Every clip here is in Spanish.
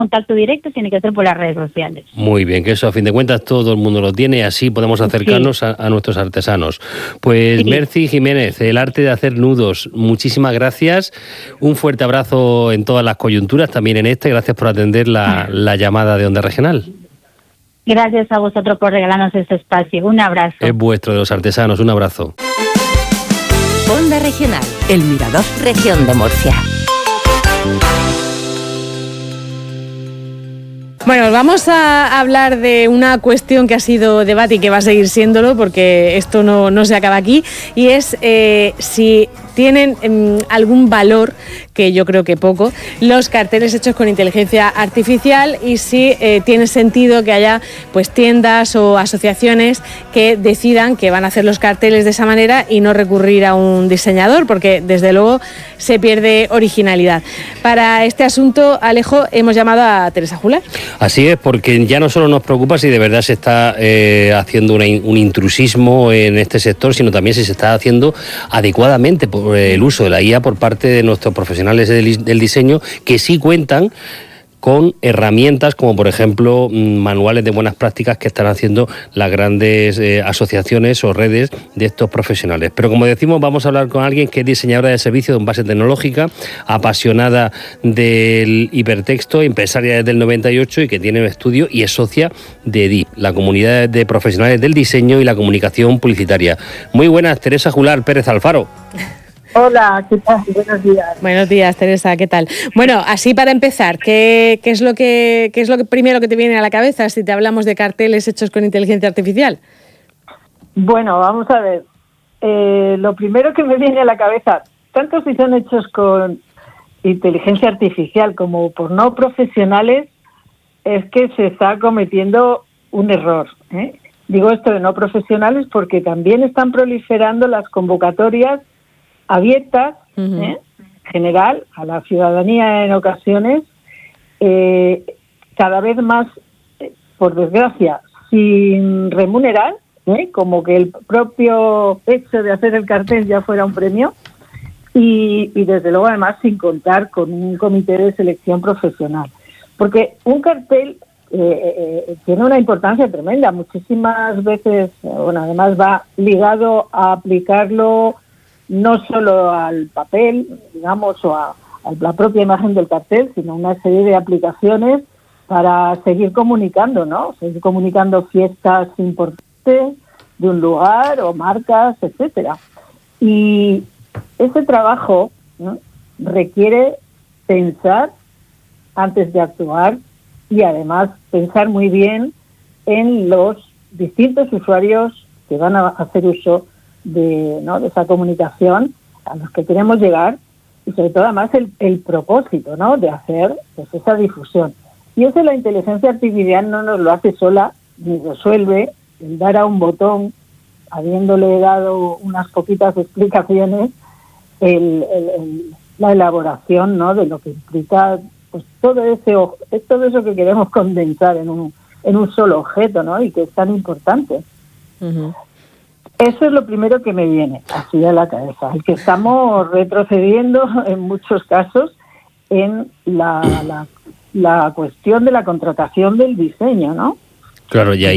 contacto directo tiene que ser por las redes sociales. Muy bien, que eso a fin de cuentas todo el mundo lo tiene, así podemos acercarnos a nuestros artesanos. Pues Mercy Jiménez, el arte de hacer nudos, muchísimas gracias, un fuerte abrazo en todas las coyunturas, también en esta, y gracias por atender la llamada de Onda Regional. Gracias a vosotros por regalarnos este espacio, un abrazo. Es vuestro, de los artesanos, un abrazo. Onda Regional, El Mirador, Región de Murcia. Bueno, vamos a hablar de una cuestión que ha sido debate y que va a seguir siéndolo, porque esto no se acaba aquí, y es si tienen algún valor, que yo creo que poco, los carteles hechos con inteligencia artificial, y si tiene sentido que haya pues tiendas o asociaciones que decidan que van a hacer los carteles de esa manera y no recurrir a un diseñador, porque desde luego se pierde originalidad. Para este asunto, Alejo, hemos llamado a Teresa Jular. Así es, porque ya no solo nos preocupa si de verdad se está haciendo un intrusismo en este sector, sino también si se está haciendo adecuadamente por el uso de la IA por parte de nuestros profesionales del diseño, que sí cuentan con herramientas como por ejemplo manuales de buenas prácticas que están haciendo las grandes asociaciones o redes de estos profesionales. Pero como decimos, vamos a hablar con alguien que es diseñadora de servicios de base tecnológica, apasionada del hipertexto, empresaria desde el 98 y que tiene un estudio y es socia de EDIP, la comunidad de profesionales del diseño y la comunicación publicitaria. Muy buenas, Teresa Jular Pérez Alfaro. Hola, ¿qué tal? Buenos días. Buenos días, Teresa, ¿qué tal? Bueno, así para empezar, ¿qué es lo primero que te viene a la cabeza si te hablamos de carteles hechos con inteligencia artificial? Bueno, vamos a ver. Lo primero que me viene a la cabeza, tanto si son hechos con inteligencia artificial como por no profesionales, es que se está cometiendo un error, ¿eh? Digo esto de no profesionales porque también están proliferando las convocatorias abiertas, en general, a la ciudadanía en ocasiones, cada vez más, por desgracia, sin remunerar, como que el propio hecho de hacer el cartel ya fuera un premio, y desde luego además sin contar con un comité de selección profesional. Porque un cartel tiene una importancia tremenda, muchísimas veces, además va ligado a aplicarlo no solo al papel, digamos, o a la propia imagen del cartel, sino una serie de aplicaciones para seguir comunicando, ¿no? Seguir comunicando fiestas importantes de un lugar o marcas, etcétera. Y ese trabajo, ¿no?, requiere pensar antes de actuar y además pensar muy bien en los distintos usuarios que van a hacer uso de esa comunicación, a los que queremos llegar, y sobre todo además el propósito, ¿no?, de hacer pues esa difusión. Y eso la inteligencia artificial no nos lo hace sola, ni resuelve el dar a un botón, habiéndole dado unas poquitas explicaciones, la elaboración, ¿no?, de lo que implica pues todo eso que queremos condensar en un solo objeto, ¿no?, y que es tan importante. Uh-huh. Eso es lo primero que me viene así a la cabeza, el que estamos retrocediendo en muchos casos en la cuestión de la contratación del diseño, ¿no? Claro, y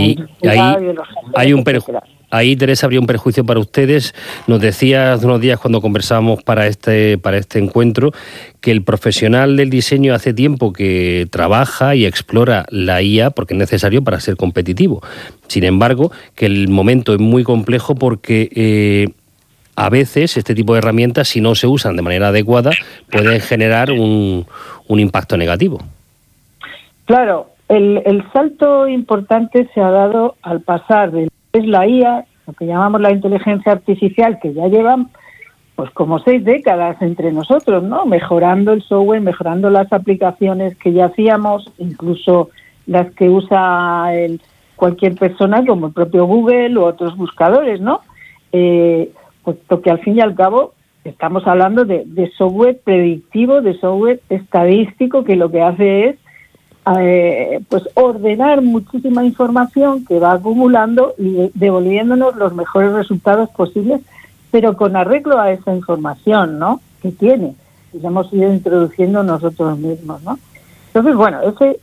ahí Teresa, habría un perjuicio para ustedes. Nos decía hace unos días cuando conversábamos para este encuentro que el profesional del diseño hace tiempo que trabaja y explora la IA porque es necesario para ser competitivo. Sin embargo, que el momento es muy complejo porque a veces este tipo de herramientas, si no se usan de manera adecuada, pueden generar un impacto negativo. Claro, el salto importante se ha dado al pasar de es la IA, lo que llamamos la inteligencia artificial, que ya llevan pues como 6 décadas entre nosotros, ¿no? Mejorando el software, mejorando las aplicaciones que ya hacíamos, incluso las que usa cualquier persona, como el propio Google u otros buscadores, ¿no? Puesto que al fin y al cabo estamos hablando de software predictivo, de software estadístico, que lo que hace es pues ordenar muchísima información que va acumulando y devolviéndonos los mejores resultados posibles, pero con arreglo a esa información, ¿no?, que tiene, y la hemos ido introduciendo nosotros mismos, ¿no? Entonces, bueno, ese